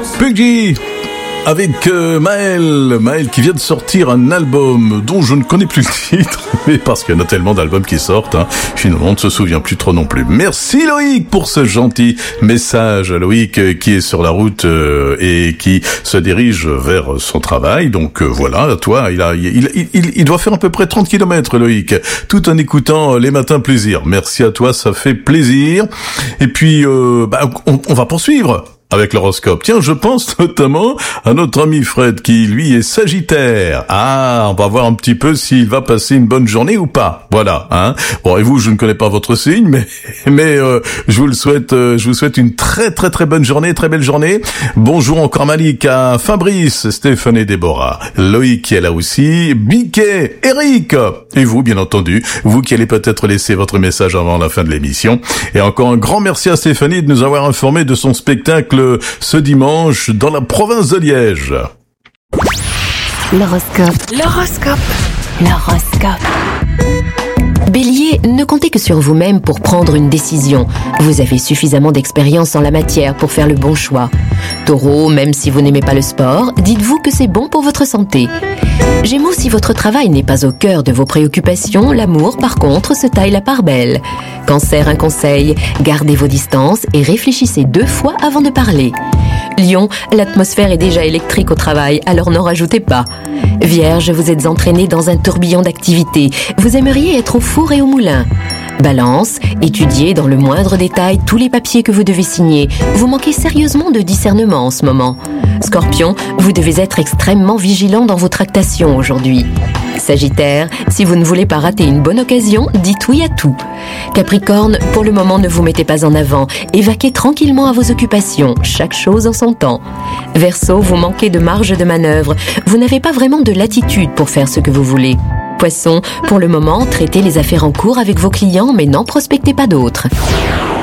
Puggy avec Maël qui vient de sortir un album dont je ne connais plus le titre, mais parce qu'il y en a tellement d'albums qui sortent, finalement on ne se souvient plus trop non plus. Merci Loïc pour ce gentil message. Loïc qui est sur la route et qui se dirige vers son travail. Donc voilà, toi, il doit faire à peu près 30 km Loïc, tout en écoutant Les Matins Plaisir. Merci à toi, ça fait plaisir. Et puis on va poursuivre avec l'horoscope. Tiens, je pense notamment à notre ami Fred qui, lui, est Sagittaire. Ah, on va voir un petit peu s'il va passer une bonne journée ou pas. Voilà, Bon, et vous, je ne connais pas votre signe, mais je vous souhaite une très très très bonne journée, très belle journée. Bonjour encore Malik, à Fabrice, Stéphane et Déborah, Loïc qui est là aussi, Biquet, Eric, et vous, bien entendu, vous qui allez peut-être laisser votre message avant la fin de l'émission. Et encore un grand merci à Stéphanie de nous avoir informé de son spectacle ce dimanche dans la province de Liège. L'horoscope. Bélier, ne comptez que sur vous-même pour prendre une décision. Vous avez suffisamment d'expérience en la matière pour faire le bon choix. Taureau, même si vous n'aimez pas le sport, dites-vous que c'est bon pour votre santé. Gémeaux, si votre travail n'est pas au cœur de vos préoccupations, l'amour, par contre, se taille la part belle. Cancer, un conseil, gardez vos distances et réfléchissez 2 fois avant de parler. Lion, l'atmosphère est déjà électrique au travail, alors n'en rajoutez pas. Vierge, vous êtes entraîné dans un tourbillon d'activités. Vous aimeriez être au four et au moulin. Balance, étudiez dans le moindre détail tous les papiers que vous devez signer. Vous manquez sérieusement de discernement en ce moment. Scorpion, vous devez être extrêmement vigilant dans vos tractations aujourd'hui. Sagittaire, si vous ne voulez pas rater une bonne occasion, dites oui à tout. Capricorne, pour le moment ne vous mettez pas en avant et vaquez tranquillement à vos occupations, chaque chose en son temps. Verseau, vous manquez de marge de manœuvre, vous n'avez pas vraiment de latitude pour faire ce que vous voulez. Poisson, pour le moment, traitez les affaires en cours avec vos clients mais n'en prospectez pas d'autres.